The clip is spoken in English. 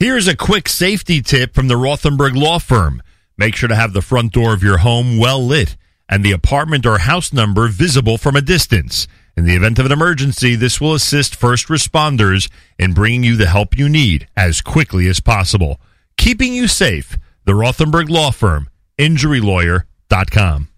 Here's a quick safety tip from the Rothenberg Law Firm. Make sure to have the front door of your home well lit and the apartment or house number visible from a distance. In the event of an emergency, this will assist first responders in bringing you the help you need as quickly as possible. Keeping you safe, the Rothenberg Law Firm, injurylawyer.com.